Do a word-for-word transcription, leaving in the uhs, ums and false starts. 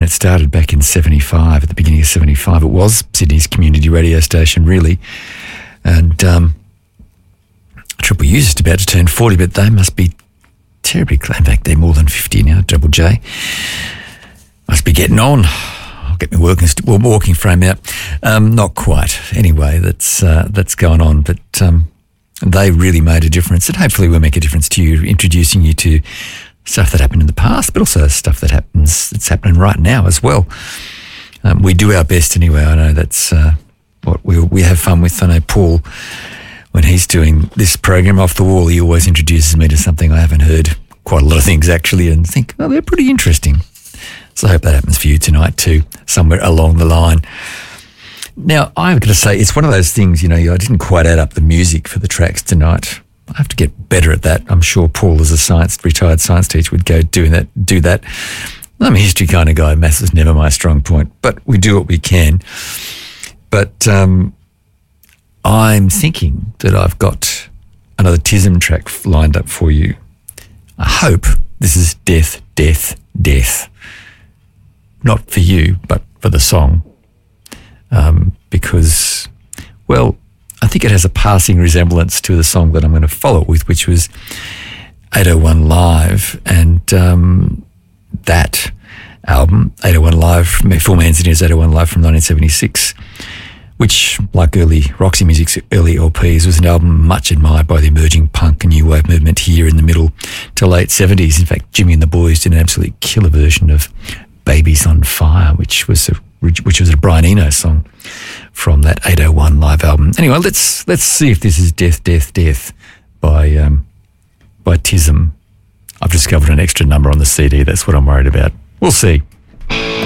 it started back in seventy-five, at the beginning of seventy-five. It was Sydney's community radio station, really. And um, Triple U's just about to turn forty, but they must be terribly close. In fact, they're more than fifty now, Double J. Must be getting on. I'll get my working, well, walking frame out. Um, not quite. Anyway, that's uh, that's going on. But um, they really made a difference, and hopefully will make a difference to you, introducing you to stuff that happened in the past, but also stuff that happens that's happening right now as well. Um, we do our best anyway. I know that's uh, what we we have fun with. I know Paul, when he's doing this program Off the Wall, he always introduces me to something I haven't heard, quite a lot of things actually, and think, oh, they're pretty interesting. So I hope that happens for you tonight too, somewhere along the line. Now, I've got to say, it's one of those things, you know, I didn't quite add up the music for the tracks tonight. I have to get better at that. I'm sure Paul, as a science retired science teacher, would go doing that, do that. I'm a history kind of guy. Maths is never my strong point, but we do what we can. But um, I'm thinking that I've got another Tism track lined up for you. I hope this is Death, Death, Death. Not for you, but for the song. Um, because, well, I think it has a passing resemblance to the song that I'm going to follow it with, which was eight oh one Live. And um, that album, eight oh one Live, Full Man's Engineers eight oh one Live from nineteen seventy-six, which, like early Roxy Music's early L Ps, was an album much admired by the emerging punk and new wave movement here in the middle to late seventies. In fact, Jimmy and the Boys did an absolutely killer version of Babies on Fire, which was a which was a Brian Eno song from that eight oh one Live album. Anyway, let's let's see if this is Death, Death, Death by um, by Tism. I've discovered an extra number on the C D. That's what I'm worried about. We'll see.